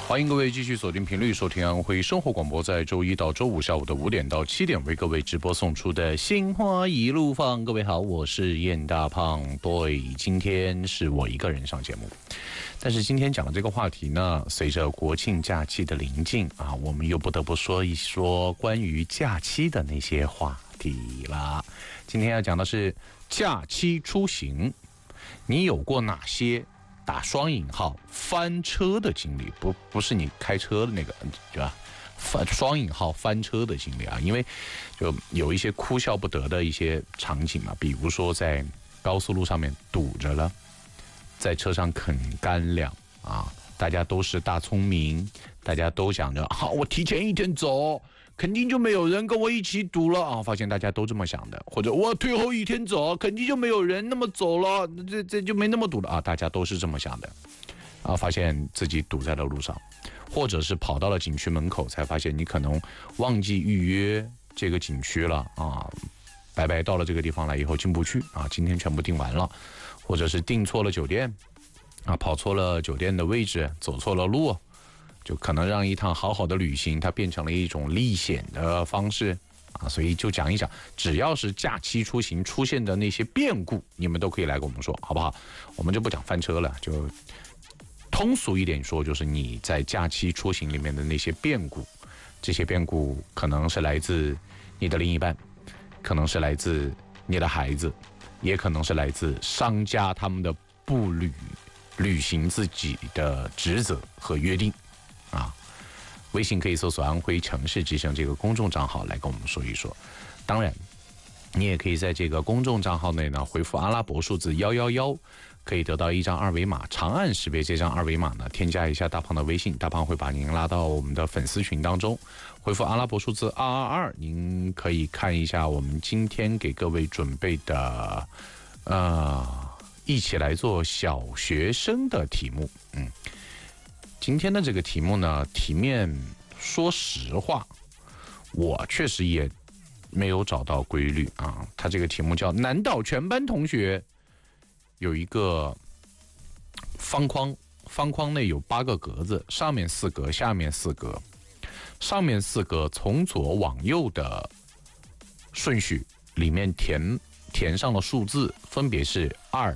欢迎各位继续锁定频率收听安徽生活广播，在周一到周五下午的5点到7点为各位直播送出的心花一路放。各位好，我是燕大胖。对，今天是我一个人上节目，但是今天讲的这个话题呢，随着国庆假期的临近啊，我们又不得不说一说关于假期的那些话题啦。今天要讲的是假期出行，你有过哪些打双引号翻车的经历？不是你开车的那个，对吧？双引号翻车的经历啊，因为就有一些哭笑不得的一些场景嘛，比如说在高速路上面堵着了，在车上啃干粮啊，大家都是大聪明，大家都想着好，我提前一天走，肯定就没有人跟我一起堵了啊！发现大家都这么想的，或者我退后一天走，肯定就没有人那么走了，这就没那么堵了啊！大家都是这么想的啊！发现自己堵在了路上，或者是跑到了景区门口，才发现你可能忘记预约这个景区了啊！白白到了这个地方来以后进不去啊！今天全部订完了，或者是订错了酒店啊，跑错了酒店的位置，走错了路。就可能让一趟好好的旅行它变成了一种历险的方式啊，所以就讲一讲，只要是假期出行出现的那些变故，你们都可以来跟我们说，好不好？我们就不讲翻车了，就通俗一点说，就是你在假期出行里面的那些变故，这些变故可能是来自你的另一半，可能是来自你的孩子，也可能是来自商家他们的不履行自己的职责和约定。啊，微信可以搜索安徽城市之声这个公众账号来跟我们说一说。当然，你也可以在这个公众账号内呢回复阿拉伯数字111，可以得到一张二维码，长按识别这张二维码呢，添加一下大胖的微信，大胖会把您拉到我们的粉丝群当中。回复阿拉伯数字222，您可以看一下我们今天给各位准备的一起来做小学生的题目。今天的这个题目呢，题面说实话，我确实也没有找到规律啊。它这个题目叫难道全班同学有一个方框，方框内有8个格子，上面4格，下面4格，上面4格从左往右的顺序里面填上了数字，分别是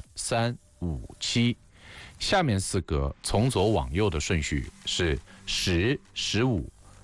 2、3、5、7。下面4格从左往右的顺序是10、15、